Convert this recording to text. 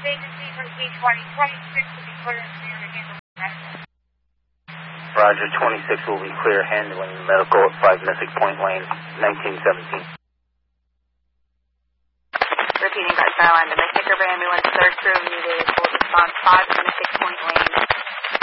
vacancy from P20. 26 will be clear and clear to handle medical. Roger, 26 will be clear handling medical at 5 Mystic Point Lane, 1917. Repeating back Skyline to Mystic Urban, we want 3rd crew needed full response 5 Mystic Point Lane.